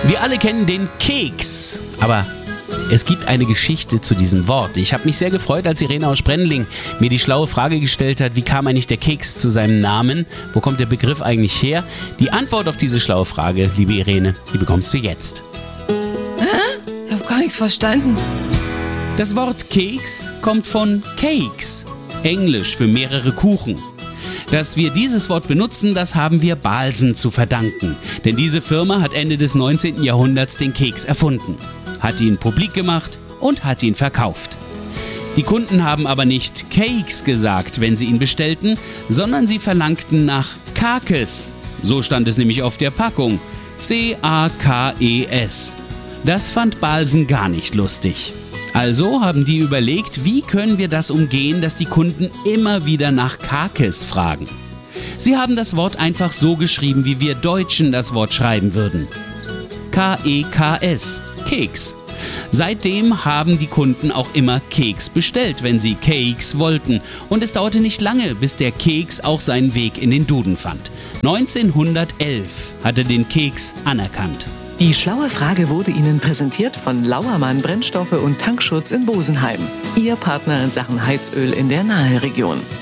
Wir alle kennen den Keks, aber es gibt eine Geschichte zu diesem Wort. Ich habe mich sehr gefreut, als Irene aus Sprendling mir die schlaue Frage gestellt hat, wie kam eigentlich der Keks zu seinem Namen? Wo kommt der Begriff eigentlich her? Die Antwort auf diese schlaue Frage, liebe Irene, die bekommst du jetzt. Ich habe gar nichts verstanden. Das Wort Keks kommt von Cakes, Englisch für mehrere Kuchen. Dass wir dieses Wort benutzen, das haben wir Balsen zu verdanken. Denn diese Firma hat Ende des 19. Jahrhunderts den Keks erfunden, hat ihn publik gemacht und hat ihn verkauft. Die Kunden haben aber nicht Cakes gesagt, wenn sie ihn bestellten, sondern sie verlangten nach Kakes. So stand es nämlich auf der Packung. C-A-K-E-S. Das fand Balsen gar nicht lustig. Also haben die überlegt, wie können wir das umgehen, dass die Kunden immer wieder nach Kakes fragen. Sie haben das Wort einfach so geschrieben, wie wir Deutschen das Wort schreiben würden. K-E-K-S, Keks. Seitdem haben die Kunden auch immer Keks bestellt, wenn sie Cakes wollten. Und es dauerte nicht lange, bis der Keks auch seinen Weg in den Duden fand. 1911 hat er den Keks anerkannt. Die schlaue Frage wurde Ihnen präsentiert von Lauermann Brennstoffe und Tankschutz in Bosenheim. Ihr Partner in Sachen Heizöl in der Naheregion.